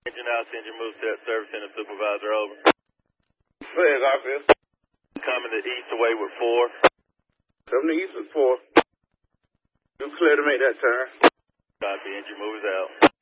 Engine out, engine move set, service center supervisor, over. Flag office. Coming to east away with 4. Coming to east with 4. You clear to make that turn. Copy, engine move is out.